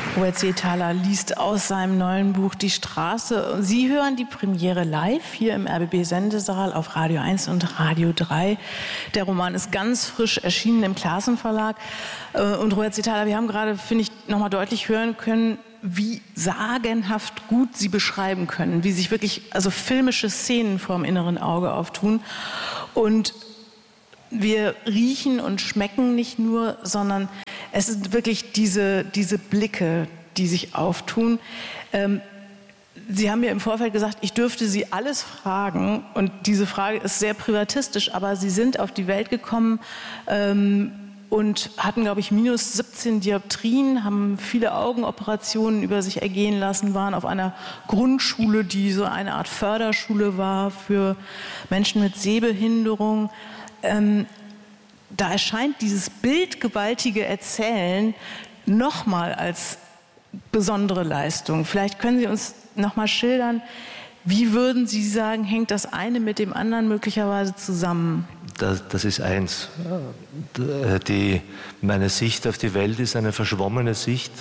Robert Seethaler liest aus seinem neuen Buch Die Straße. Sie hören die Premiere live hier im RBB-Sendesaal auf Radio 1 und Radio 3. Der Roman ist ganz frisch erschienen im Klassenverlag. Und Robert Seethaler, wir haben gerade, finde ich, nochmal deutlich hören können, wie sagenhaft gut Sie beschreiben können, wie sich wirklich also filmische Szenen vor dem inneren Auge auftun. Und wir riechen und schmecken nicht nur, sondern es sind wirklich diese Blicke, die sich auftun. Sie haben mir im Vorfeld gesagt, ich dürfte Sie alles fragen. Und diese Frage ist sehr privatistisch, aber Sie sind auf die Welt gekommen und hatten, glaube ich, minus 17 Dioptrien, haben viele Augenoperationen über sich ergehen lassen, waren auf einer Grundschule, die so eine Art Förderschule war für Menschen mit Sehbehinderung. Da erscheint dieses bildgewaltige Erzählen nochmal als besondere Leistung. Vielleicht können Sie uns nochmal schildern, wie würden Sie sagen, hängt das eine mit dem anderen möglicherweise zusammen? Das ist eins. Meine Sicht auf die Welt ist eine verschwommene Sicht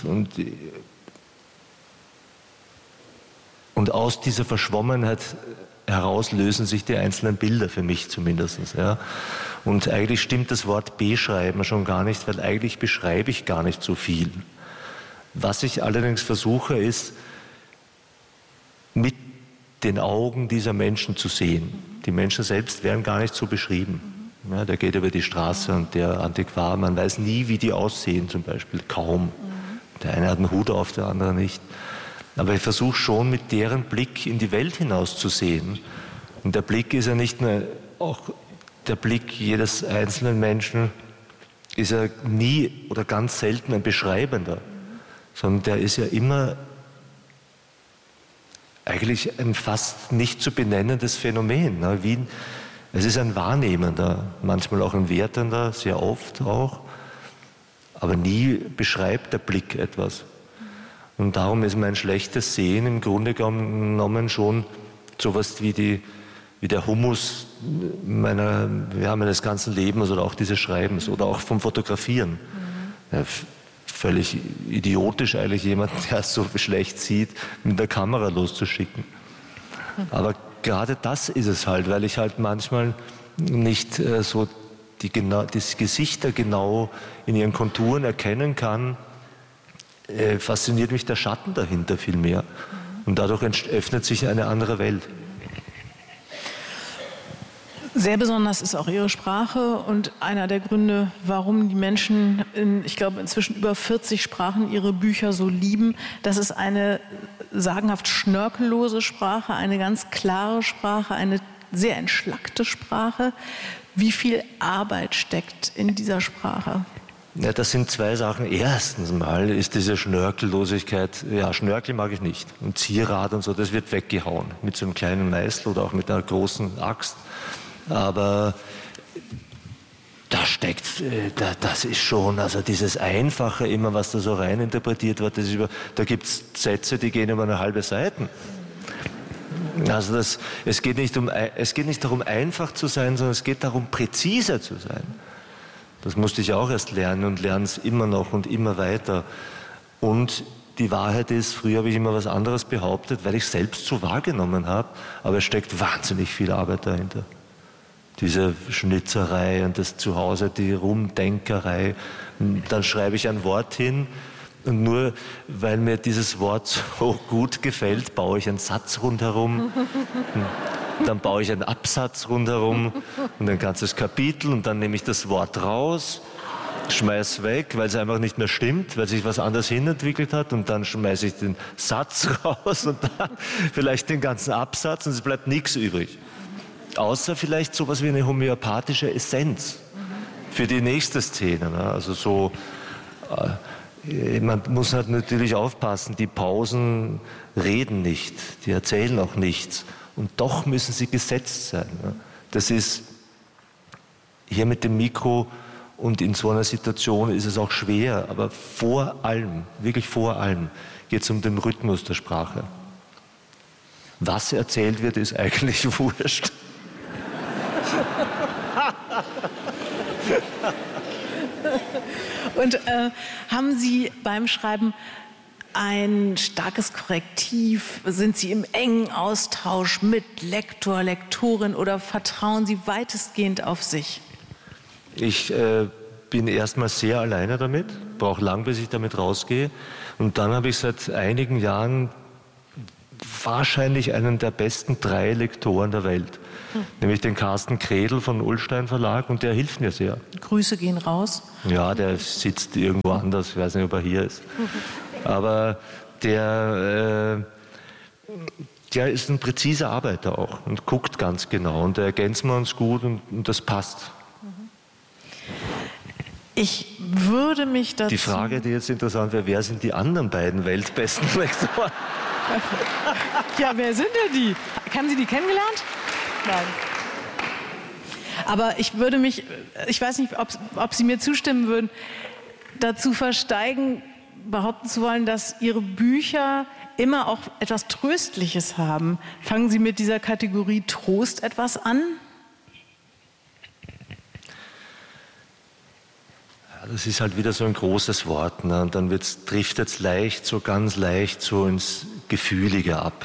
und aus dieser Verschwommenheit heraus lösen sich die einzelnen Bilder für mich zumindest. Ja. Und eigentlich stimmt das Wort beschreiben schon gar nicht, weil eigentlich beschreibe ich gar nicht so viel. Was ich allerdings versuche, ist, mit den Augen dieser Menschen zu sehen. Die Menschen selbst werden gar nicht so beschrieben. Ja, der geht über die Straße und der Antiquar, man weiß nie, wie die aussehen zum Beispiel, kaum. Der eine hat einen Hut auf, der andere nicht. Aber ich versuche schon, mit deren Blick in die Welt hinaus zu sehen. Und der Blick ist ja nicht nur, auch der Blick jedes einzelnen Menschen ist ja nie oder ganz selten ein beschreibender, sondern der ist ja immer eigentlich ein fast nicht zu benennendes Phänomen. Es ist ein wahrnehmender, manchmal auch ein wertender, sehr oft auch, aber nie beschreibt der Blick etwas. Und darum ist mein schlechtes Sehen im Grunde genommen schon sowas wie der Humus meines ganzen Lebens oder auch dieses Schreibens oder auch vom Fotografieren. Ja, völlig idiotisch eigentlich, jemanden, der so schlecht sieht, mit der Kamera loszuschicken. Aber gerade das ist es halt, weil ich halt manchmal nicht so die Gesichter genau in ihren Konturen erkennen kann, fasziniert mich der Schatten dahinter viel mehr. Und dadurch öffnet sich eine andere Welt. Sehr besonders ist auch Ihre Sprache und einer der Gründe, warum die Menschen ich glaube, inzwischen über 40 Sprachen ihre Bücher so lieben. Das ist eine sagenhaft schnörkellose Sprache, eine ganz klare Sprache, eine sehr entschlackte Sprache. Wie viel Arbeit steckt in dieser Sprache? Ja, das sind zwei Sachen. Erstens mal ist diese Schnörkellosigkeit, ja, Schnörkel mag ich nicht. Und Zierrad und so, das wird weggehauen. Mit so einem kleinen Meißel oder auch mit einer großen Axt. Aber da steckt, das ist schon, also dieses Einfache immer, was da so rein interpretiert wird, da gibt es Sätze, die gehen über eine halbe Seite. Also es geht nicht darum, einfach zu sein, sondern es geht darum, präziser zu sein. Das musste ich auch erst lernen und lerne es immer noch und immer weiter. Und die Wahrheit ist, früher habe ich immer was anderes behauptet, weil ich es selbst so wahrgenommen habe, aber es steckt wahnsinnig viel Arbeit dahinter. Diese Schnitzerei und das Zuhause, die Rumdenkerei. Dann schreibe ich ein Wort hin und nur weil mir dieses Wort so gut gefällt, baue ich einen Satz rundherum. Dann baue ich einen Absatz rundherum und ein ganzes Kapitel und dann nehme ich das Wort raus, schmeiß weg, weil es einfach nicht mehr stimmt, weil sich was anderes hinentwickelt hat und dann schmeiße ich den Satz raus und dann vielleicht den ganzen Absatz und es bleibt nichts übrig. Außer vielleicht sowas wie eine homöopathische Essenz für die nächste Szene. Ne? Also so, man muss halt natürlich aufpassen, die Pausen reden nicht, die erzählen auch nichts. Und doch müssen sie gesetzt sein. Ne? Das ist hier mit dem Mikro und in so einer Situation ist es auch schwer, aber vor allem, wirklich vor allem, geht es um den Rhythmus der Sprache. Was erzählt wird, ist eigentlich wurscht. Und haben Sie beim Schreiben ein starkes Korrektiv? Sind Sie im engen Austausch mit Lektor, Lektorin oder vertrauen Sie weitestgehend auf sich? Ich bin erstmal sehr alleine damit, brauche lang, bis ich damit rausgehe. Und dann habe ich seit einigen Jahren wahrscheinlich einen der besten 3 Lektoren der Welt. Nämlich den Carsten Kredl von Ullstein Verlag, und der hilft mir sehr. Grüße gehen raus. Ja, der sitzt irgendwo anders, ich weiß nicht, ob er hier ist. Aber der ist ein präziser Arbeiter auch und guckt ganz genau, und da ergänzen wir uns gut, und das passt. Ich würde mich dazu... Die Frage, die jetzt interessant wäre, wer sind die anderen beiden weltbesten Lektoren? Ja, wer sind denn die? Haben Sie die kennengelernt? Nein. Aber ich weiß nicht, ob Sie mir zustimmen würden, dazu versteigen, behaupten zu wollen, dass Ihre Bücher immer auch etwas Tröstliches haben. Fangen Sie mit dieser Kategorie Trost etwas an? Das ist halt wieder so ein großes Wort, ne? Und dann driftet es ganz leicht so ins Gefühlige ab.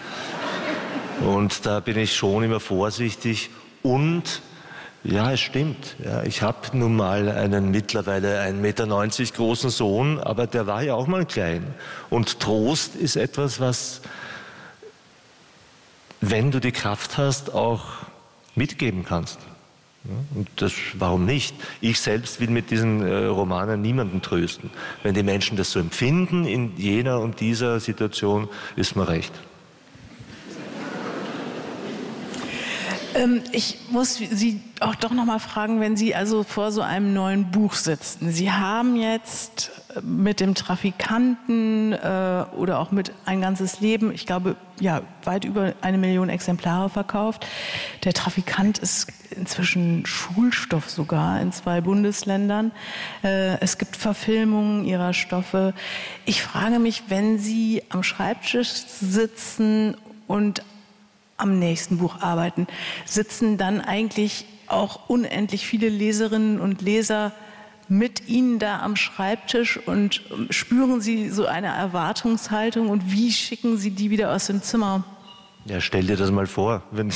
Und da bin ich schon immer vorsichtig. Und ja, es stimmt. Ja, ich habe nun mal einen mittlerweile 1,90 Meter großen Sohn, aber der war ja auch mal klein. Und Trost ist etwas, was, wenn du die Kraft hast, auch mitgeben kannst. Und das, warum nicht? Ich selbst will mit diesen Romanen niemanden trösten. Wenn die Menschen das so empfinden in jener und dieser Situation, ist mir recht. Ich muss Sie auch doch noch mal fragen, wenn Sie also vor so einem neuen Buch sitzen. Sie haben jetzt mit dem Trafikanten oder auch mit Ein ganzes Leben, ich glaube, ja, weit über 1 Million Exemplare verkauft. Der Trafikant ist inzwischen Schulstoff sogar in 2 Bundesländern. Es gibt Verfilmungen Ihrer Stoffe. Ich frage mich, wenn Sie am Schreibtisch sitzen und am nächsten Buch arbeiten, sitzen dann eigentlich auch unendlich viele Leserinnen und Leser mit Ihnen da am Schreibtisch und spüren Sie so eine Erwartungshaltung, und wie schicken Sie die wieder aus dem Zimmer? Ja, stell dir das mal vor, wenn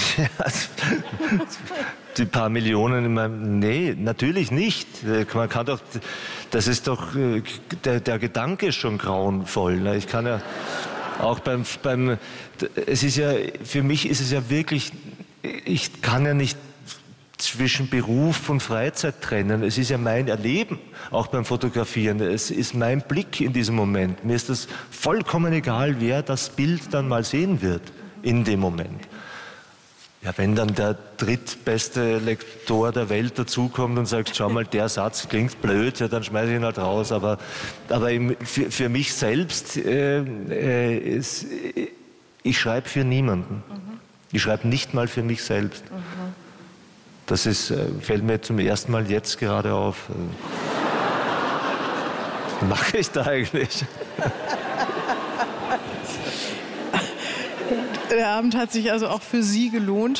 die paar Millionen in meinem... Nee, natürlich nicht. Man kann doch... Das ist doch... Der Gedanke ist schon grauenvoll. Ne? Ich kann ja... Auch es ist ja, für mich ist es ja wirklich, ich kann ja nicht zwischen Beruf und Freizeit trennen. Es ist ja mein Erleben, auch beim Fotografieren. Es ist mein Blick in diesem Moment. Mir ist das vollkommen egal, wer das Bild dann mal sehen wird in dem Moment. Ja, wenn dann der drittbeste Lektor der Welt dazukommt und sagt, schau mal, der Satz klingt blöd, ja, dann schmeiße ich ihn halt raus. Aber für mich selbst, ich schreibe für niemanden. Ich schreibe nicht mal für mich selbst. Das fällt mir zum ersten Mal jetzt gerade auf. Was mache ich da eigentlich? Der Abend hat sich also auch für Sie gelohnt.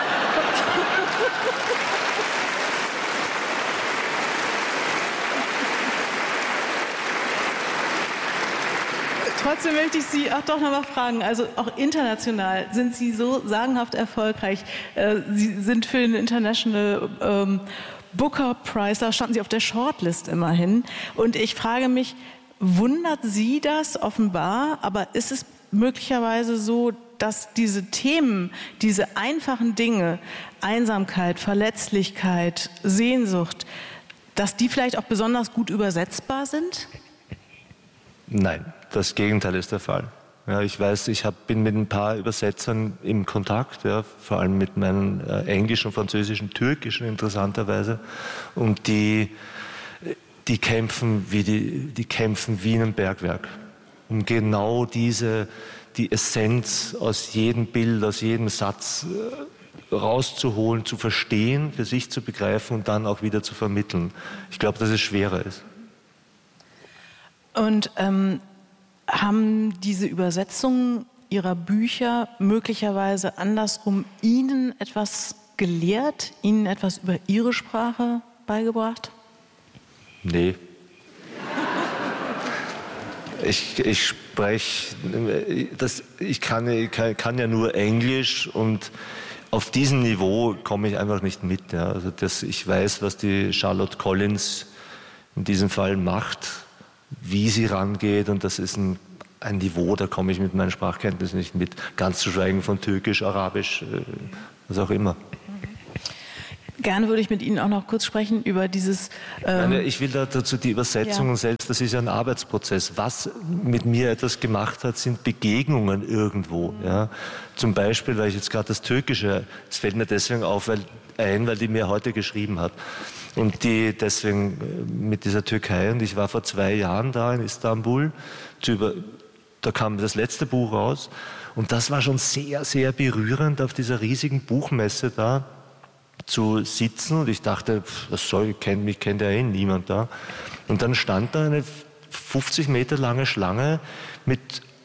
Trotzdem möchte ich Sie auch doch noch mal fragen, also auch international sind Sie so sagenhaft erfolgreich. Sie sind für den International Booker Prize, da standen Sie auf der Shortlist immerhin. Und ich frage mich, wundert Sie das offenbar, aber ist es möglicherweise so, dass diese Themen, diese einfachen Dinge, Einsamkeit, Verletzlichkeit, Sehnsucht, dass die vielleicht auch besonders gut übersetzbar sind? Nein, das Gegenteil ist der Fall. Ja, ich weiß, bin mit ein paar Übersetzern im Kontakt, ja, vor allem mit meinen englischen, französischen, türkischen interessanterweise, und die kämpfen wie in einem Bergwerk, um genau die Essenz aus jedem Bild, aus jedem Satz rauszuholen, zu verstehen, für sich zu begreifen und dann auch wieder zu vermitteln. Ich glaube, dass es schwerer ist. Und haben diese Übersetzungen Ihrer Bücher möglicherweise andersrum Ihnen etwas gelehrt, Ihnen etwas über Ihre Sprache beigebracht? Nee. Ich spreche, ich kann ja nur Englisch und auf diesem Niveau komme ich einfach nicht mit. Ja. Also ich weiß, was die Charlotte Collins in diesem Fall macht, wie sie rangeht, und das ist ein Niveau, da komme ich mit meinen Sprachkenntnissen nicht mit. Ganz zu schweigen von Türkisch, Arabisch, was auch immer. Gerne würde ich mit Ihnen auch noch kurz sprechen über dieses... Ich will dazu die Übersetzungen selbst, das ist ja ein Arbeitsprozess. Was mit mir etwas gemacht hat, sind Begegnungen irgendwo. Ja. Zum Beispiel, weil ich jetzt gerade das Türkische, es fällt mir deswegen auf, weil die mir heute geschrieben hat. Und die deswegen mit dieser Türkei, und ich war vor 2 Jahren da in Istanbul, da kam das letzte Buch raus, und das war schon sehr, sehr berührend, auf dieser riesigen Buchmesse da zu sitzen, und ich dachte, mich kennt ja niemand da. Und dann stand da eine 50 Meter lange Schlange mit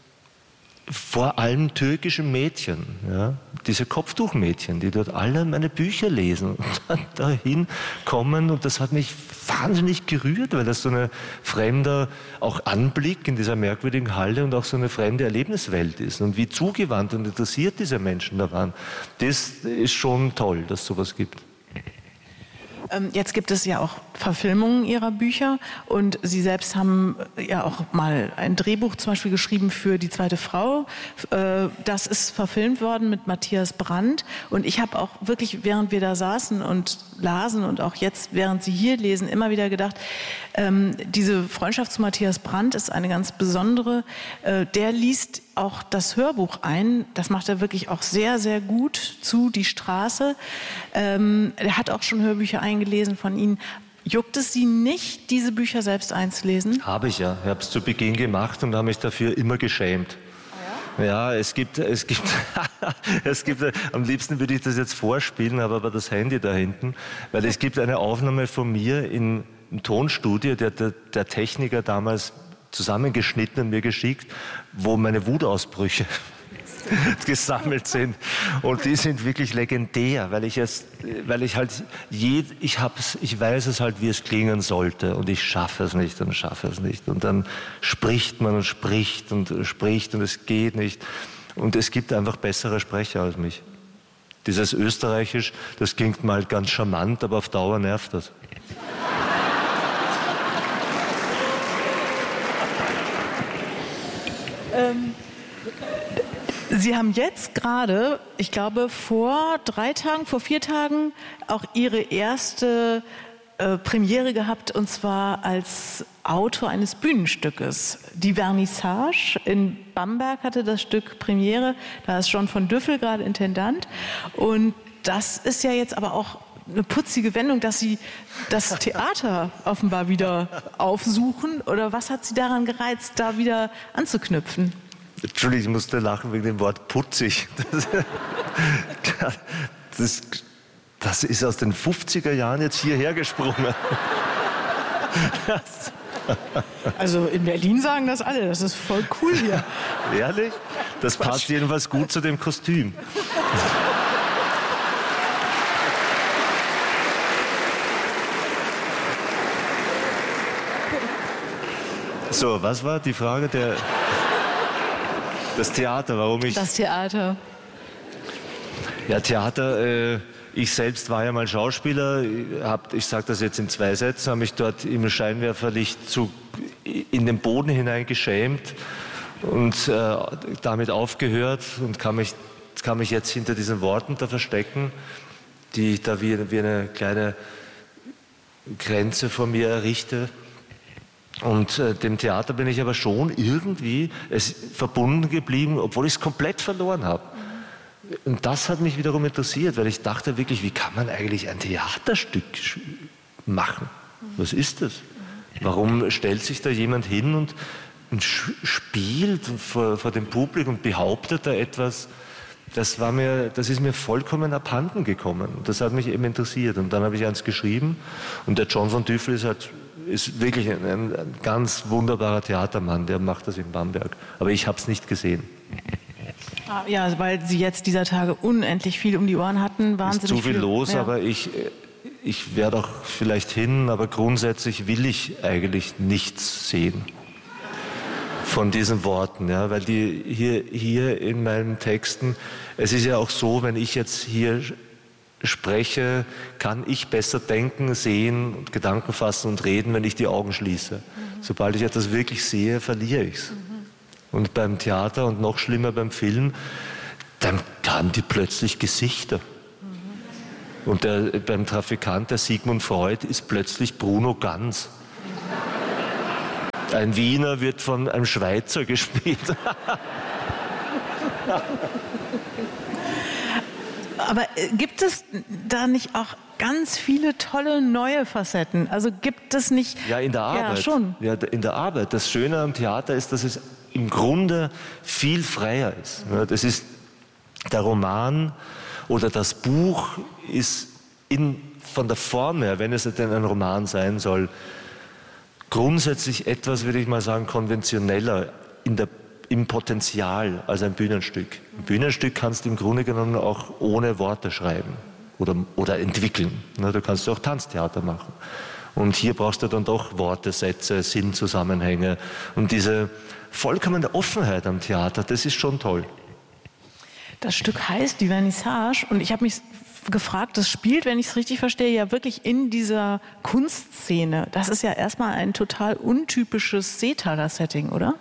vor allem türkischen Mädchen, ja, diese Kopftuchmädchen, die dort alle meine Bücher lesen und dann dahin kommen, und das hat mich wahnsinnig gerührt, weil das so ein fremder auch Anblick in dieser merkwürdigen Halle und auch so eine fremde Erlebniswelt ist, und wie zugewandt und interessiert diese Menschen da waren. Das ist schon toll, dass es sowas gibt. Jetzt gibt es ja auch Verfilmungen Ihrer Bücher, und Sie selbst haben ja auch mal ein Drehbuch zum Beispiel geschrieben für Die zweite Frau. Das ist verfilmt worden mit Matthias Brandt, und ich habe auch wirklich, während wir da saßen und lasen und auch jetzt, während Sie hier lesen, immer wieder gedacht, diese Freundschaft zu Matthias Brandt ist eine ganz besondere. Der liest auch das Hörbuch ein, das macht er wirklich auch sehr, sehr gut, zu Die Straße. Er hat auch schon Hörbücher eingelesen von Ihnen. Juckt es Sie nicht, diese Bücher selbst einzulesen? Habe ich ja. Ich habe es zu Beginn gemacht und habe mich dafür immer geschämt. Ja, es gibt, am liebsten würde ich das jetzt vorspielen, aber das Handy da hinten, weil es gibt eine Aufnahme von mir im Tonstudio, der Techniker damals zusammengeschnitten und mir geschickt, wo meine Wutausbrüche gesammelt sind, und die sind wirklich legendär, weil ich weiß es halt, wie es klingen sollte, und ich schaffe es nicht und dann spricht man und spricht und spricht und es geht nicht, und es gibt einfach bessere Sprecher als mich. Dieses Österreichisch, das klingt mal ganz charmant, aber auf Dauer nervt das. Sie haben jetzt gerade, ich glaube, vor 4 Tagen auch Ihre erste Premiere gehabt, und zwar als Autor eines Bühnenstückes. Die Vernissage in Bamberg hatte das Stück Premiere, da ist John von Düffel gerade Intendant, und das ist ja jetzt aber auch eine putzige Wendung, dass Sie das Theater offenbar wieder aufsuchen, oder was hat Sie daran gereizt, da wieder anzuknüpfen? Entschuldigung, ich musste lachen wegen dem Wort putzig. Das ist aus den 50er Jahren jetzt hierher gesprungen. Also in Berlin sagen das alle, das ist voll cool hier. Ehrlich? Das passt jedenfalls gut zu dem Kostüm. So, was war die Frage das Theater, warum ich... Das Theater. Ja, Theater, ich selbst war ja mal Schauspieler, ich sage das jetzt in 2 Sätzen, habe mich dort im Scheinwerferlicht in den Boden hinein geschämt und damit aufgehört und kann mich jetzt hinter diesen Worten da verstecken, die ich da wie eine kleine Grenze vor mir errichte. Und dem Theater bin ich aber schon irgendwie verbunden geblieben, obwohl ich es komplett verloren habe. Und das hat mich wiederum interessiert, weil ich dachte wirklich, wie kann man eigentlich ein Theaterstück machen? Was ist das? Warum stellt sich da jemand hin und spielt vor dem Publikum und behauptet da etwas? Das ist mir vollkommen abhanden gekommen. Das hat mich eben interessiert. Und dann habe ich eins geschrieben, und der John von Düffel ist wirklich ein ganz wunderbarer Theatermann, der macht das in Bamberg. Aber ich habe es nicht gesehen. Ja, weil Sie jetzt dieser Tage unendlich viel um die Ohren hatten, wahnsinnig ist zu viel los, ja. Aber ich werde auch vielleicht hin, aber grundsätzlich will ich eigentlich nichts sehen. von diesen Worten, ja, weil die hier in meinen Texten, es ist ja auch so, wenn ich jetzt hier spreche, kann ich besser denken, sehen, Gedanken fassen und reden, wenn ich die Augen schließe. Sobald ich etwas wirklich sehe, verliere ich es. Und beim Theater und noch schlimmer beim Film, dann haben die plötzlich Gesichter. Und beim Trafikant, der Sigmund Freud, ist plötzlich Bruno Ganz. Ein Wiener wird von einem Schweizer gespielt. Aber gibt es da nicht auch ganz viele tolle neue Facetten? Also gibt es nicht... Ja, in der Arbeit. Ja, schon. Ja, in der Arbeit. Das Schöne am Theater ist, dass es im Grunde viel freier ist. Das ist der Roman oder das Buch ist von der Form her, wenn es denn ein Roman sein soll, grundsätzlich etwas, würde ich mal sagen, konventioneller im Potenzial als ein Bühnenstück. Ein Bühnenstück kannst du im Grunde genommen auch ohne Worte schreiben oder entwickeln. Du kannst auch Tanztheater machen. Und hier brauchst du dann doch Worte, Sätze, Sinnzusammenhänge. Und diese vollkommene Offenheit am Theater, das ist schon toll. Das Stück heißt Die Vernissage und ich habe mich gefragt, das spielt, wenn ich es richtig verstehe, ja wirklich in dieser Kunstszene. Das ist ja erstmal ein total untypisches Seethaler-Setting, oder?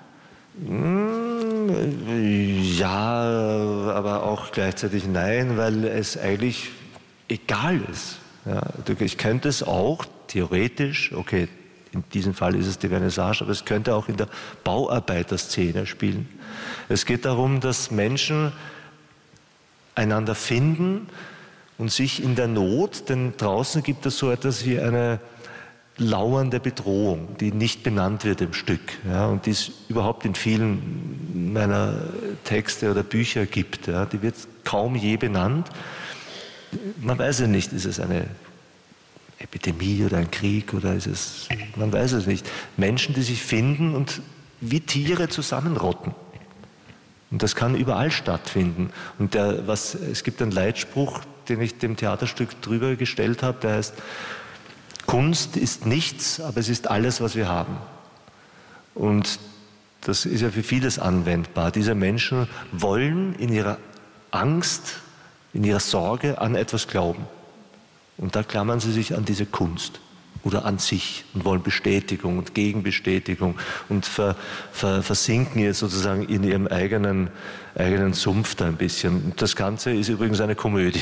Ja, aber auch gleichzeitig nein, weil es eigentlich egal ist. Ja, ich könnte es auch theoretisch, okay, in diesem Fall ist es die Vernissage, aber es könnte auch in der Bauarbeiterszene spielen. Es geht darum, dass Menschen einander finden und sich in der Not, denn draußen gibt es so etwas wie eine lauernde Bedrohung, die nicht benannt wird im Stück, ja, und die es überhaupt in vielen meiner Texte oder Bücher gibt. Ja, die wird kaum je benannt. Man weiß ja nicht, ist es eine Epidemie oder ein Krieg oder ist es, man weiß es nicht. Menschen, die sich finden und wie Tiere zusammenrotten. Und das kann überall stattfinden. Und es gibt einen Leitspruch, den ich dem Theaterstück drüber gestellt habe, der heißt: Kunst ist nichts, aber es ist alles, was wir haben. Und das ist ja für vieles anwendbar. Diese Menschen wollen in ihrer Angst, in ihrer Sorge an etwas glauben. Und da klammern sie sich an diese Kunst oder an sich und wollen Bestätigung und Gegenbestätigung und versinken jetzt sozusagen in ihrem eigenen Sumpf da ein bisschen. Und das Ganze ist übrigens eine Komödie.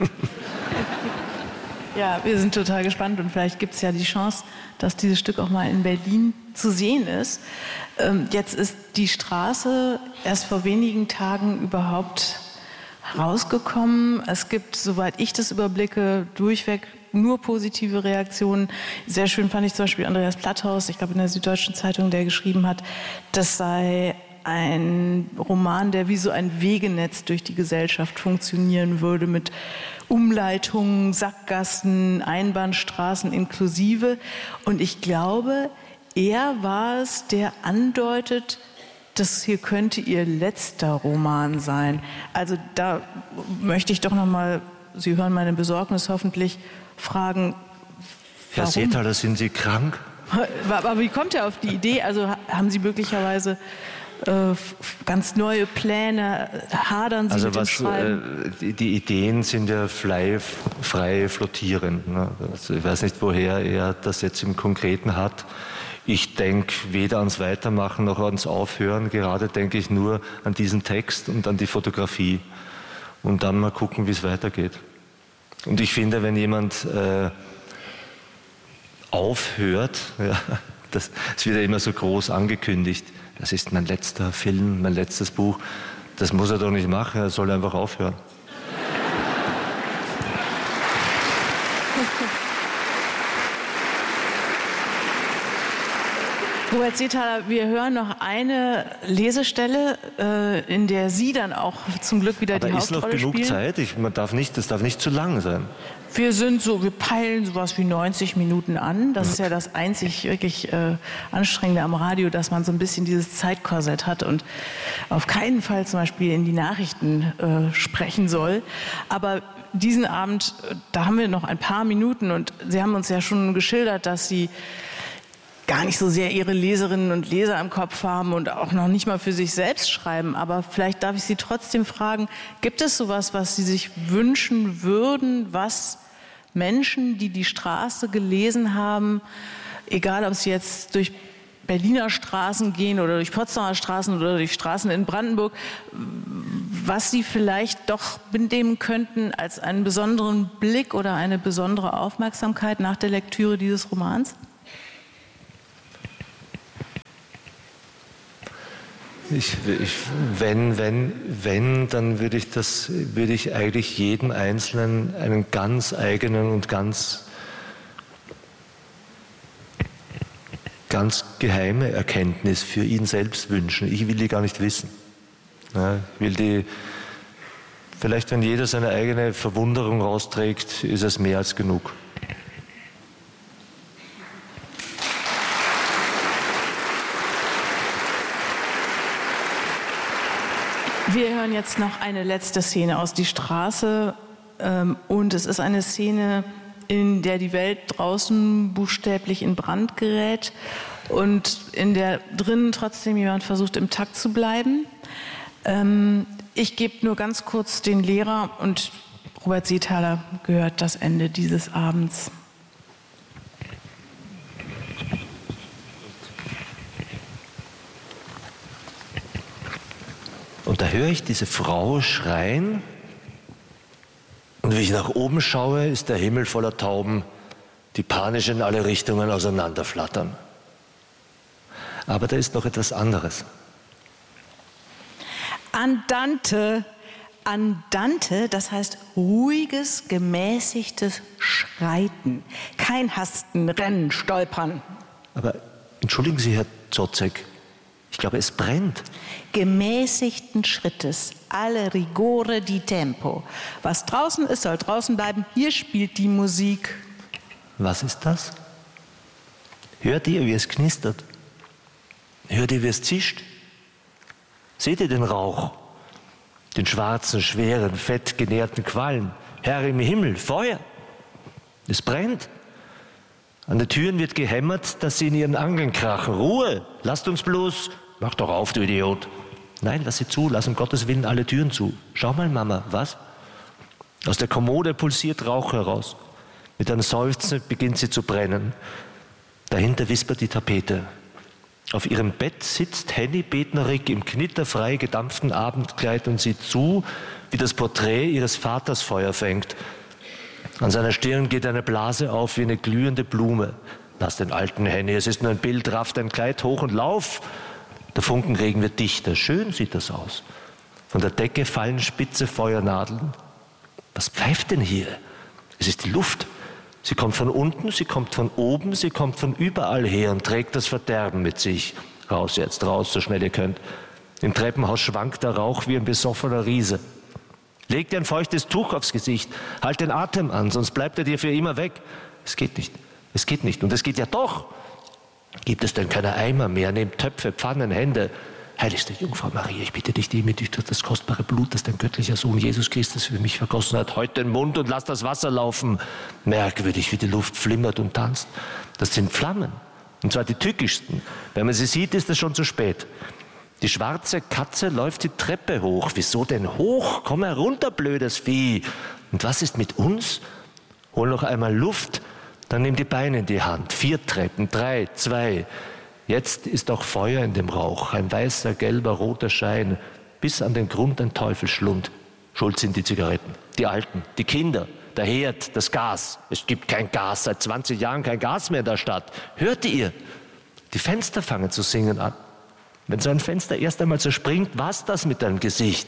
Ja, wir sind total gespannt und vielleicht gibt es ja die Chance, dass dieses Stück auch mal in Berlin zu sehen ist. Jetzt ist Die Straße erst vor wenigen Tagen überhaupt rausgekommen. Es gibt, soweit ich das überblicke, durchweg nur positive Reaktionen. Sehr schön fand ich zum Beispiel Andreas Platthaus, ich glaube in der Süddeutschen Zeitung, der geschrieben hat, das sei ein Roman, der wie so ein Wegenetz durch die Gesellschaft funktionieren würde, mit Umleitungen, Sackgassen, Einbahnstraßen inklusive. Und ich glaube, er war es, der andeutet, das hier könnte ihr letzter Roman sein. Also da möchte ich doch noch mal, Sie hören meine Besorgnis hoffentlich, fragen, Herr Seethaler, sind Sie krank? Aber wie kommt er auf die Idee? Also haben Sie möglicherweise ganz neue Pläne? Hadern Sie mit dem Schreiben? Die Ideen sind ja frei flottierend. Ne? Also ich weiß nicht, woher er das jetzt im Konkreten hat. Ich denke weder ans Weitermachen noch ans Aufhören. Gerade denke ich nur an diesen Text und an die Fotografie. Und dann mal gucken, wie es weitergeht. Und ich finde, wenn jemand aufhört, ja, das wird ja immer so groß angekündigt, das ist mein letzter Film, mein letztes Buch, das muss er doch nicht machen, er soll einfach aufhören. Robert Seethaler, wir hören noch eine Lesestelle, in der Sie dann auch zum Glück wieder die Hauptrolle spielen. Aber ist noch genug Zeit? Das darf nicht zu lang sein. Wir peilen sowas wie 90 Minuten an. Das ist ja das einzig wirklich Anstrengende am Radio, dass man so ein bisschen dieses Zeitkorsett hat und auf keinen Fall zum Beispiel in die Nachrichten sprechen soll. Aber diesen Abend, da haben wir noch ein paar Minuten und Sie haben uns ja schon geschildert, dass Sie gar nicht so sehr ihre Leserinnen und Leser im Kopf haben und auch noch nicht mal für sich selbst schreiben. Aber vielleicht darf ich Sie trotzdem fragen, gibt es sowas, was Sie sich wünschen würden, was Menschen, die die Straße gelesen haben, egal ob sie jetzt durch Berliner Straßen gehen oder durch Potsdamer Straßen oder durch Straßen in Brandenburg, was sie vielleicht doch mitnehmen könnten als einen besonderen Blick oder eine besondere Aufmerksamkeit nach der Lektüre dieses Romans? Dann würde ich eigentlich jedem Einzelnen einen ganz eigenen und ganz geheime Erkenntnis für ihn selbst wünschen. Ich will die gar nicht wissen. Ja, vielleicht wenn jeder seine eigene Verwunderung rausträgt, ist es mehr als genug. Wir hören jetzt noch eine letzte Szene aus Die Straße und es ist eine Szene, in der die Welt draußen buchstäblich in Brand gerät und in der drinnen trotzdem jemand versucht, im Takt zu bleiben. Ich gebe nur ganz kurz den Lehrer und Robert Seethaler gehört das Ende dieses Abends. Und da höre ich diese Frau schreien und wie ich nach oben schaue, ist der Himmel voller Tauben, die panisch in alle Richtungen auseinanderflattern. Aber da ist noch etwas anderes. Andante, das heißt ruhiges, gemäßigtes Schreiten. Kein Hasten, Rennen, Stolpern. Aber entschuldigen Sie, Herr Zotzek, ich glaube, es brennt. Gemäßigten Schrittes, alle rigore di tempo. Was draußen ist, soll draußen bleiben. Hier spielt die Musik. Was ist das? Hört ihr, wie es knistert? Hört ihr, wie es zischt? Seht ihr den Rauch? Den schwarzen, schweren, fettgenährten Qualm? Herr im Himmel, Feuer! Es brennt. An den Türen wird gehämmert, dass sie in ihren Angeln krachen. Ruhe! Lasst uns bloß! Mach doch auf, du Idiot! Nein, lass sie zu, lass um Gottes Willen alle Türen zu. Schau mal, Mama, was? Aus der Kommode pulsiert Rauch heraus. Mit einem Seufzen beginnt sie zu brennen. Dahinter wispert die Tapete. Auf ihrem Bett sitzt Henny Betnerig im knitterfrei gedampften Abendkleid und sieht zu, wie das Porträt ihres Vaters Feuer fängt. An seiner Stirn geht eine Blase auf wie eine glühende Blume. Lass den alten Henny, es ist nur ein Bild, raff dein Kleid hoch und lauf! Der Funkenregen wird dichter. Schön sieht das aus. Von der Decke fallen spitze Feuernadeln. Was pfeift denn hier? Es ist die Luft. Sie kommt von unten, sie kommt von oben, sie kommt von überall her und trägt das Verderben mit sich. Raus jetzt, raus, so schnell ihr könnt. Im Treppenhaus schwankt der Rauch wie ein besoffener Riese. Leg dir ein feuchtes Tuch aufs Gesicht, halt den Atem an, sonst bleibt er dir für immer weg. Es geht nicht, es geht nicht und es geht ja doch. Gibt es denn keine Eimer mehr? Nehmt Töpfe, Pfannen, Hände. Heiligste Jungfrau Maria, ich bitte dich, die mich durch das kostbare Blut, das dein göttlicher Sohn Jesus Christus für mich vergossen hat, heut den Mund und lass das Wasser laufen. Merkwürdig, wie die Luft flimmert und tanzt. Das sind Flammen. Und zwar die tückischsten. Wenn man sie sieht, ist es schon zu spät. Die schwarze Katze läuft die Treppe hoch. Wieso denn hoch? Komm herunter, blödes Vieh. Und was ist mit uns? Hol noch einmal Luft. Dann nimm die Beine in die Hand. 4 Treppen, 3, 2. Jetzt ist auch Feuer in dem Rauch. Ein weißer, gelber, roter Schein. Bis an den Grund ein Teufelsschlund. Schuld sind die Zigaretten, die Alten, die Kinder, der Herd, das Gas. Es gibt kein Gas, seit 20 Jahren kein Gas mehr in der Stadt. Hört ihr? Die Fenster fangen zu singen an. Wenn so ein Fenster erst einmal zerspringt, was das mit deinem Gesicht?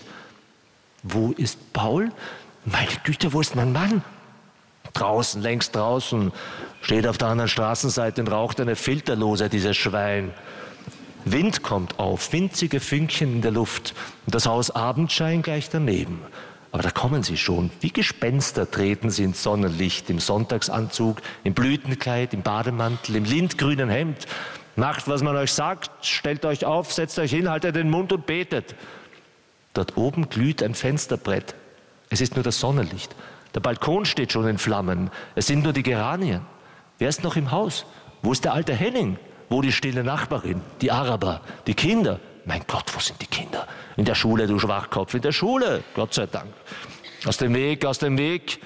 Wo ist Paul? Meine Güte, wo ist mein Mann? Draußen, längst draußen, steht auf der anderen Straßenseite und raucht eine Filterlose, dieses Schwein. Wind kommt auf, winzige Fünkchen in der Luft und das Haus Abendschein gleich daneben. Aber da kommen sie schon, wie Gespenster treten sie ins Sonnenlicht, im Sonntagsanzug, im Blütenkleid, im Bademantel, im lindgrünen Hemd. Macht, was man euch sagt, stellt euch auf, setzt euch hin, haltet den Mund und betet. Dort oben glüht ein Fensterbrett. Es ist nur das Sonnenlicht. Der Balkon steht schon in Flammen. Es sind nur die Geranien. Wer ist noch im Haus? Wo ist der alte Henning? Wo die stille Nachbarin? Die Araber? Die Kinder? Mein Gott, wo sind die Kinder? In der Schule, du Schwachkopf, in der Schule, Gott sei Dank. Aus dem Weg, aus dem Weg.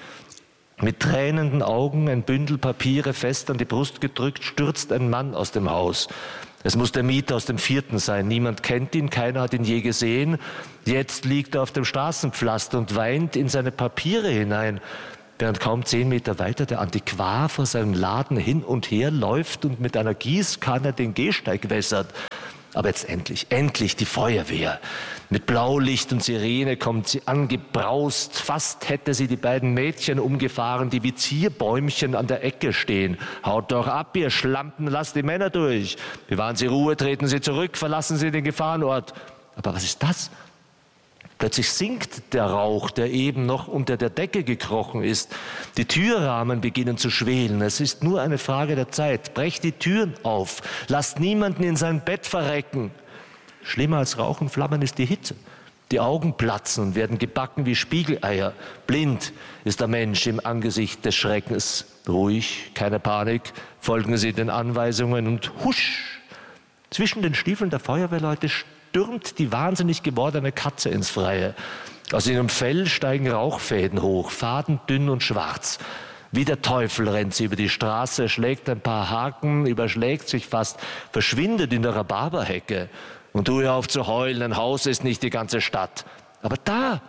Mit tränenden Augen, ein Bündel Papiere fest an die Brust gedrückt, stürzt ein Mann aus dem Haus. Es muss der Mieter aus dem 4. sein. Niemand kennt ihn, keiner hat ihn je gesehen. Jetzt liegt er auf dem Straßenpflaster und weint in seine Papiere hinein, während kaum 10 Meter weiter der Antiquar vor seinem Laden hin und her läuft und mit einer Gießkanne den Gehsteig wässert. Aber jetzt endlich die Feuerwehr. Mit Blaulicht und Sirene kommt sie angebraust. Fast hätte sie die beiden Mädchen umgefahren, die wie Zierbäumchen an der Ecke stehen. Haut doch ab, ihr Schlampen, lasst die Männer durch. Bewahren Sie Ruhe, treten Sie zurück, verlassen Sie den Gefahrenort. Aber was ist das? Plötzlich sinkt der Rauch, der eben noch unter der Decke gekrochen ist. Die Türrahmen beginnen zu schwelen. Es ist nur eine Frage der Zeit. Brecht die Türen auf. Lasst niemanden in sein Bett verrecken. Schlimmer als Rauch und Flammen ist die Hitze. Die Augen platzen und werden gebacken wie Spiegeleier. Blind ist der Mensch im Angesicht des Schreckens. Ruhig, keine Panik, folgen Sie den Anweisungen und husch! Zwischen den Stiefeln der Feuerwehrleute stürmt die wahnsinnig gewordene Katze ins Freie. Aus ihrem Fell steigen Rauchfäden hoch, fadendünn und schwarz. Wie der Teufel rennt sie über die Straße, schlägt ein paar Haken, überschlägt sich fast, verschwindet in der Rhabarberhecke. Und du hör auf zu heulen, ein Haus ist nicht die ganze Stadt. Aber da,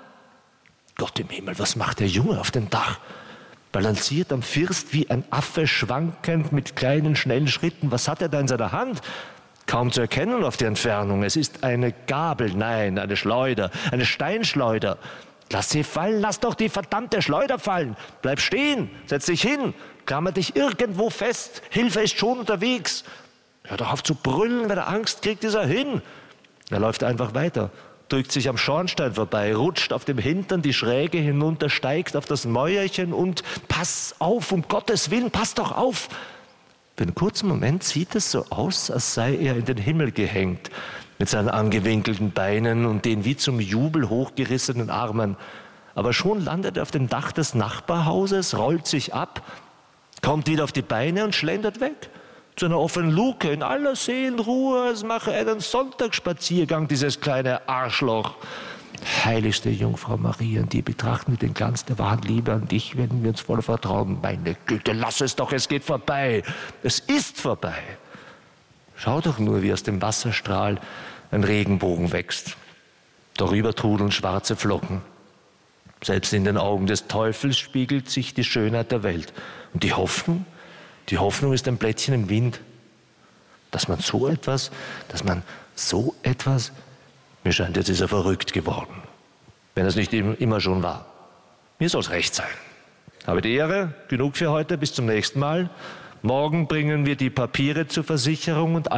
Gott im Himmel, was macht der Junge auf dem Dach? Balanciert am First wie ein Affe, schwankend mit kleinen, schnellen Schritten. Was hat er da in seiner Hand? Kaum zu erkennen auf die Entfernung. Es ist eine Gabel, nein, eine Schleuder, eine Steinschleuder. Lass sie fallen, lass doch die verdammte Schleuder fallen. Bleib stehen, setz dich hin, klammer dich irgendwo fest. Hilfe ist schon unterwegs. Hör doch auf zu brüllen, wenn er Angst kriegt, ist er hin. Er läuft einfach weiter, drückt sich am Schornstein vorbei, rutscht auf dem Hintern die Schräge hinunter, steigt auf das Mäuerchen und pass auf, um Gottes Willen, pass doch auf. Für einen kurzen Moment sieht es so aus, als sei er in den Himmel gehängt, mit seinen angewinkelten Beinen und den wie zum Jubel hochgerissenen Armen. Aber schon landet er auf dem Dach des Nachbarhauses, rollt sich ab, kommt wieder auf die Beine und schlendert weg. Zu einer offenen Luke, in aller Seelenruhe, als mache er einen Sonntagsspaziergang, dieses kleine Arschloch. Heiligste Jungfrau Maria, die betrachten wir den Glanz der wahren Liebe an dich, werden wir uns voller Vertrauen. Meine Güte, lass es doch, es geht vorbei. Es ist vorbei. Schau doch nur, wie aus dem Wasserstrahl ein Regenbogen wächst. Darüber trudeln schwarze Flocken. Selbst in den Augen des Teufels spiegelt sich die Schönheit der Welt. Und die Hoffnung ist ein Blättchen im Wind. Dass man so etwas, mir scheint, jetzt ist er verrückt geworden. Wenn es nicht immer schon war. Mir soll es recht sein. Habe die Ehre, genug für heute, bis zum nächsten Mal. Morgen bringen wir die Papiere zur Versicherung und